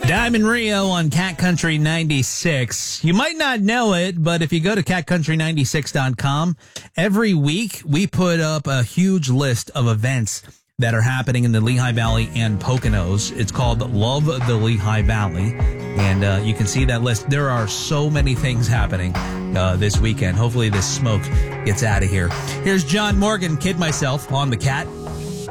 Diamond Rio on Cat Country 96. You might not know it, but if you go to catcountry96.com, every week we put up a huge list of events that are happening in the Lehigh Valley and Poconos. It's called Love the Lehigh Valley, and you can see that list. There are so many things happening this weekend. Hopefully this smoke gets out of here. Here's John Morgan, Kid Myself, on the Cat.